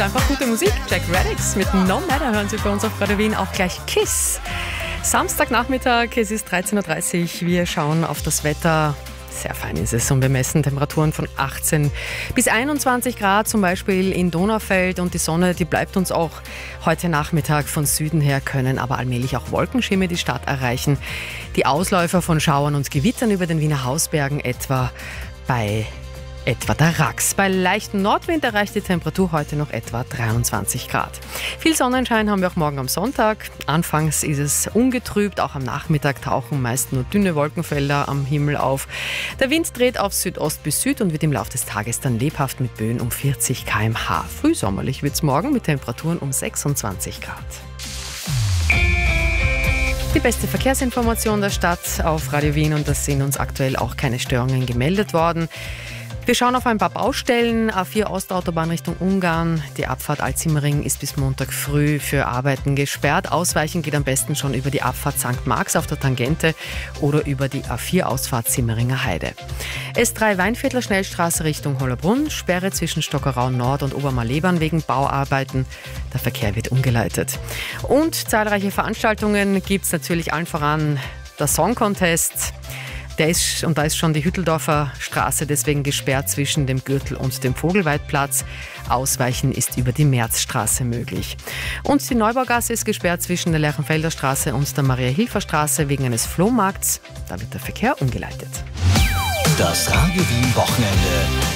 Einfach gute Musik. Jack Reddix mit No Matter hören Sie bei uns auf Radio Wien. Auch gleich Kiss. Samstagnachmittag, es ist 13.30 Uhr. Wir schauen auf das Wetter. Sehr fein ist es und wir messen Temperaturen von 18 bis 21 Grad, zum Beispiel in Donaufeld. Und die Sonne, die bleibt uns auch heute Nachmittag von Süden her, können aber allmählich auch Wolkenschirme die Stadt erreichen. Die Ausläufer von Schauern und Gewittern über den Wiener Hausbergen etwa der Rax. Bei leichtem Nordwind erreicht die Temperatur heute noch etwa 23 Grad. Viel Sonnenschein haben wir auch morgen am Sonntag. Anfangs ist es ungetrübt, auch am Nachmittag tauchen meist nur dünne Wolkenfelder am Himmel auf. Der Wind dreht auf Südost bis Süd und wird im Laufe des Tages dann lebhaft mit Böen um 40 km/h. Frühsommerlich wird es morgen mit Temperaturen um 26 Grad. Die beste Verkehrsinformation der Stadt auf Radio Wien, und das sind uns aktuell auch keine Störungen gemeldet worden. Wir schauen auf ein paar Baustellen. A4 Ostautobahn Richtung Ungarn. Die Abfahrt Altsimmering ist bis Montag früh für Arbeiten gesperrt. Ausweichen geht am besten schon über die Abfahrt St. Marx auf der Tangente oder über die A4 Ausfahrt Simmeringer Heide. S3 Weinviertler Schnellstraße Richtung Hollabrunn. Sperre zwischen Stockerau Nord und Obermalebern wegen Bauarbeiten. Der Verkehr wird umgeleitet. Und zahlreiche Veranstaltungen gibt es natürlich, allen voran der Song Contest. Da ist schon die Hütteldorfer Straße deswegen gesperrt zwischen dem Gürtel und dem Vogelweidplatz. Ausweichen ist über die Märzstraße möglich. Und die Neubaugasse ist gesperrt zwischen der Lerchenfelder Straße und der Maria-Hilfer-Straße wegen eines Flohmarkts. Da wird der Verkehr umgeleitet. Das Radio Wien Wochenende